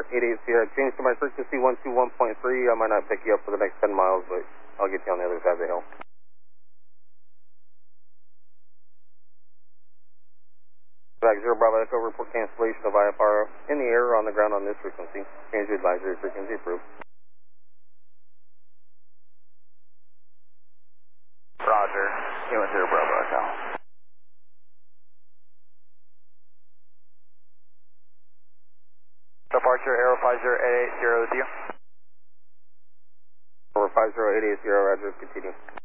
88 Sierra. Change to my frequency 121.3. I might not pick you up for the next 10 miles, but I'll get you on the other side of the hill. Back 0 Bravo Echo, report cancellation of IFR in the air or on the ground on this frequency. Change to advisory frequency approved. Roger. You went 0 Bravo Echo. Departure Aero 50880 with you. Over 50880, Roger, continue.